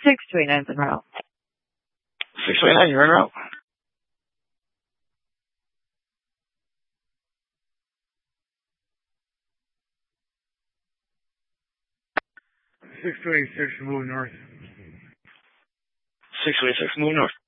629's en route. 629, you're en route. Six 26, move north. 626, move north.